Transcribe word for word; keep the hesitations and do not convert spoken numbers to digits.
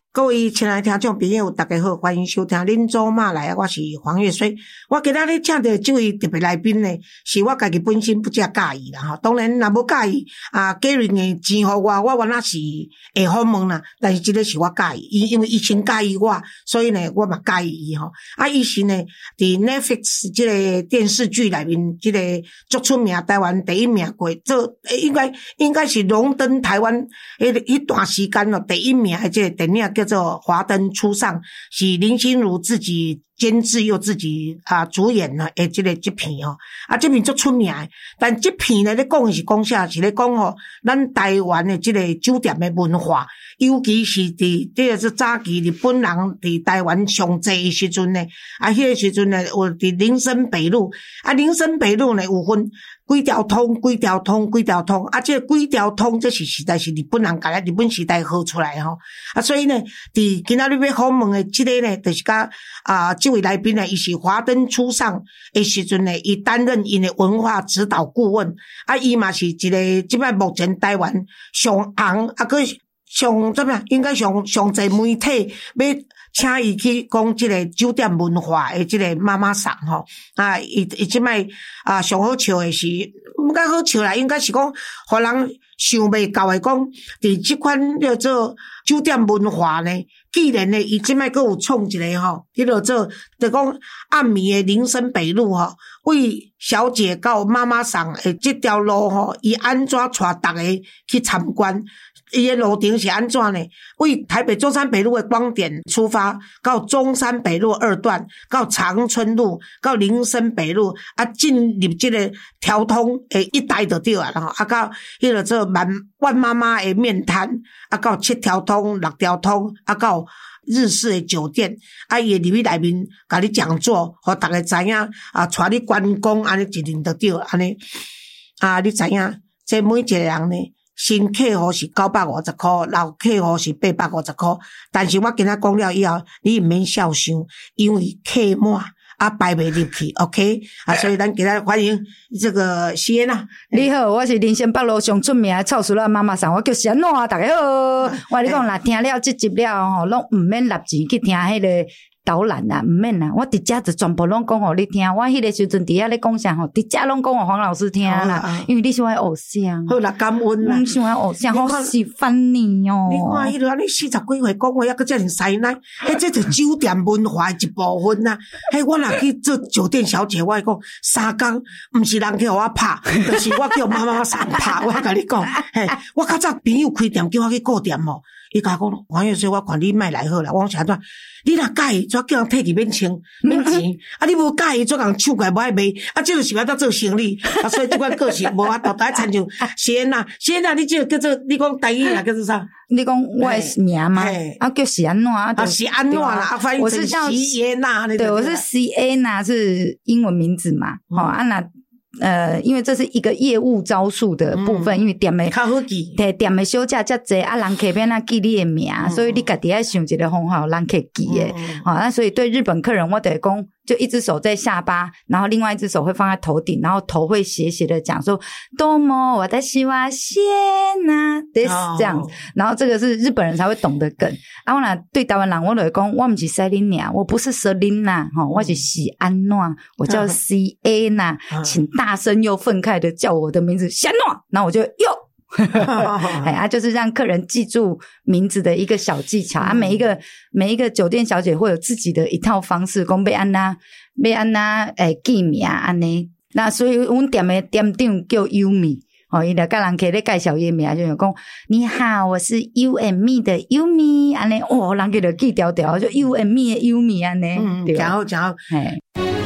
各位亲爱的听众朋友，大家好，欢迎收听恁祖妈来，我是黄月水。我今仔日请到这位特别来宾呢，是我家己本身不遮介意啦吼。当然，若无介意啊，Gary的钱互我，我原来是会访问啦。但是这个是我介意，因因为伊先介意我，所以呢，我嘛介意伊吼。啊，伊是呢，伫 Netflix 这个电视剧内面，这个足出名，台湾第一名过，做应该应该是荣登台湾迄迄段时间咯，第一名的这个电影叫做《华灯初上》，是林心如自己监制又自己啊主演了诶，这个这片哦，啊这片足出名的，但这片呢，咧讲的是讲啥？是咧讲吼，咱台湾的这个酒店的文化，尤其是伫这个是早期日本人伫台湾上济的时阵呢，啊，迄个时阵呢，有伫林森北路，啊，林森北路呢有分几条通，几条通，几条通，啊，这个几条通，这是实在是日本人甲咱日本时代号出来吼，啊，所以呢，伫今仔日要访问的这个呢，就是甲啊，这位来宾呢，伊是华灯初上的时阵呢，伊担任因的文化指导顾问，啊，伊嘛是一个即摆目前台湾上红，啊，个上怎么样？应该上上侪媒体要请伊去讲即个酒店文化的即个妈妈桑吼，啊，伊伊即摆啊上好笑的是，毋敢好笑啦，应该是讲，互人想袂到的讲，伫即款叫做酒店文化呢，既然呢，伊即摆阁有创一个吼，迄落做，就讲暗暝的林森北路吼，为小姐到妈妈桑的即条路吼，伊安怎带逐个去参观？伊的路程是安怎呢？为台北中山北路的光点出发，到中山北路二段，到长春路，到林森北路，啊，进入这个条通诶一带就对啊，然后啊到迄个做万万妈妈的面摊，啊到七条通、六条通，啊到日式的酒店，啊伊会入去内面甲你讲座，互大家知影啊，带你观光安尼一日就对安尼啊，你知影，这每一个人呢？新客户是九百五十块，老客户是八百五十块。但是我今仔讲了以后，你毋免笑伤，因为客满啊排袂入去 ，OK？ 啊，所以咱今仔欢迎这个西恩啊。 你好，我是林森北路上出名的臭鼠仔妈妈桑，我叫西恩啊，大家好。我跟你讲啦，听了这集了吼，拢毋免纳钱去听迄个导览啦，毋免啦，我伫遮就全部拢讲互你听。我迄个时阵伫遐咧讲啥吼，伫遮拢讲互黄老师听啦，因为你是我的偶像。 好啦，感恩啦， 你是我的偶像，好喜欢你哦。 你看迄个安尼四十几岁讲话，抑搁遮尔犀利，迄这就酒店文化的一部分呐。迄我若去做酒店小姐，我会讲三工，毋是人去互我拍，就是我叫妈妈桑拍。我甲你讲，嘿，我较早朋友开店叫我去顾店吼。伊甲我讲，黄月水，我看你莫来好啦。我讲啥怎？你若介意，怎叫人退去免钱免钱？啊，你无介意，怎人抢过来无爱卖？啊，这就是要当做生意。啊，所以这款个性无法度，大家参像谢安娜，谢安娜，你这个叫做你讲台语啦，叫做啥？ 你讲我的名吗？啊，叫喜安娜啊， 喜安娜啦，啊，翻译成喜安娜。 对，我是喜安娜，是英文名字嘛？好，安娜。呃，因为这是一个业务招数的部分，嗯、因为店的较好记， 对店的小姐遮济啊，人客变啊记你的名，嗯、所以你家己要想一个方法人客记的，好、嗯哦，那所以对日本客人我得讲，就一只手在下巴，然后另外一只手会放在头顶，然后头会斜斜的讲说多么我的希望谢呐 this 这样子，然后这个是日本人才会懂的梗。啊，我呢对台湾人我就会讲，我不是塞琳娜，我不是瑟琳娜，哈，我是喜安娜，我叫 C A 娜，嗯、请大声又愤慨的叫我的名字喜安娜，然后我就哟。哎啊，就是让客人记住名字的一个小技巧、嗯、啊，每一个每一个酒店小姐会有自己的一套方式，讲要安那要安那诶记名安尼。那所以阮店的店长叫优米，哦，伊就甲人客咧介绍伊名，就讲你好，我是 You and Me 的优米安尼，哦，人家就记条条，就 You and Me 的优米安尼， 嗯，真好真好，嘿。